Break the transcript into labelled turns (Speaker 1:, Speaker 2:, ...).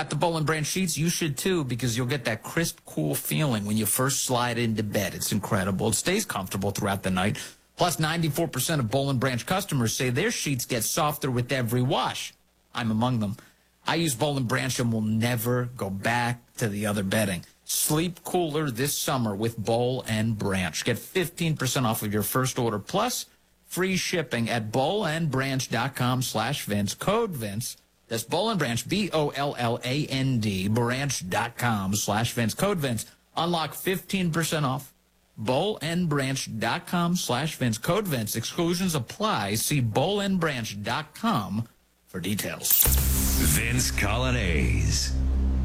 Speaker 1: Got the Boll & Branch sheets? You should too, because you'll get that crisp, cool feeling when you first slide into bed. It's incredible. It stays comfortable throughout the night. Plus, 94% of Boll & Branch customers say their sheets get softer with every wash. I'm among them. I use Boll & Branch and will never go back to the other bedding. Sleep cooler this summer with Boll & Branch. Get 15% off of your first order, plus free shipping at bollandbranch.com/Vince. Code Vince. That's Boll & Branch, BOLLAND, branch.com/Vince. Code Vince. Unlock 15% off. bollandbranch.com/Vince. Code Vince. Exclusions apply. See bollandbranch.com for details.
Speaker 2: Vince Coglianese.